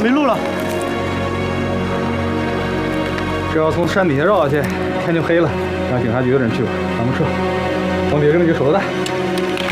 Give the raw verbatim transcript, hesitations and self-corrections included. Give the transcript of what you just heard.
没路了。这要从山底下绕下去，天就黑了，让警察局的人去吧，咱们撤。总体扔几手榴弹。